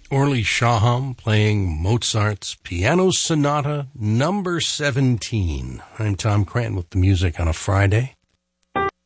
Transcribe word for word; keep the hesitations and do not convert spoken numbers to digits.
Orly Shaham playing Mozart's Piano Sonata number seventeen. I'm Tom Cranton with the music on a Friday.